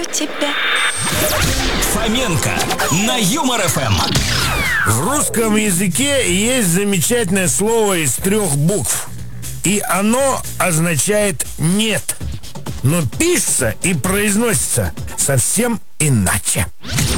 тебя. Фоменко на Юмор ФМ. В русском языке есть замечательное слово из 3 букв. И оно означает «нет». Но пишется и произносится совсем иначе.